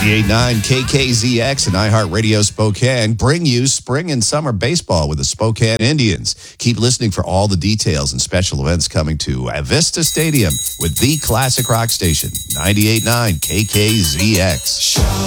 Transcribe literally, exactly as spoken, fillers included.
ninety-eight point nine K K Z X and iHeartRadio Spokane bring you spring and summer baseball with the Spokane Indians. Keep listening for all the details and special events coming to Avista Stadium with the classic rock station, ninety-eight point nine K K Z X.